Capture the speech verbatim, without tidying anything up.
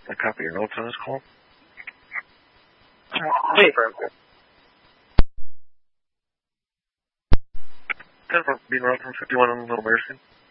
A copy of your notes on this call? Wait. Denver, being around from fifty-one on Little Mercy.